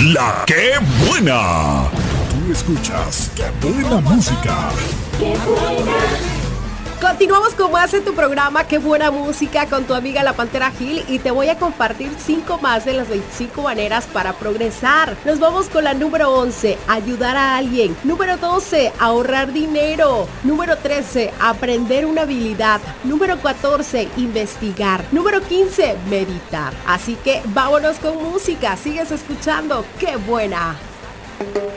La que buena. Tú escuchas Qué buena música. ¡Qué buena! Continuamos con más en tu programa Qué buena música con tu amiga La Pantera Gil y te voy a compartir 5 más de las 25 maneras para progresar. Nos vamos con la número 11, ayudar a alguien. Número 12, ahorrar dinero. Número 13, aprender una habilidad. Número 14, investigar. Número 15, meditar. Así que vámonos con música, sigues escuchando Qué buena.